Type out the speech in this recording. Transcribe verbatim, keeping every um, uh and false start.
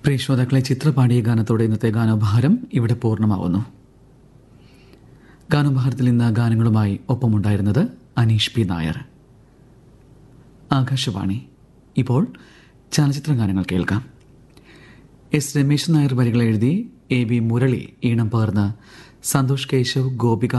പ്രിയ ശ്രോതാക്കളെ, ചിത്രപാടിയ ഗാനത്തോടെ ഇന്നത്തെ ഗാനോപഹാരം ഇവിടെ പൂർണ്ണമാവുന്നു. ഗാനോപഹാരത്തിൽ ഇന്ന് ഗാനങ്ങളുമായി ഒപ്പമുണ്ടായിരുന്നത് അനീഷ് പി നായർ. ആകാശവാണി. ഇപ്പോൾ ചലച്ചിത്ര ഗാനങ്ങൾ കേൾക്കാം. എസ് രമേശൻ നായർ വരികൾ എഴുതി എ ബി മുരളി ഈണം പകർന്ന് സന്തോഷ് കേശവ്, ഗോപിക